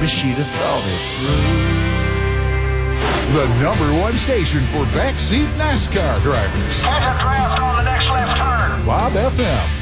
maybe she'd have thought it through. The #1 station for backseat NASCAR drivers. Catch a draft on the next left turn. Bob FM.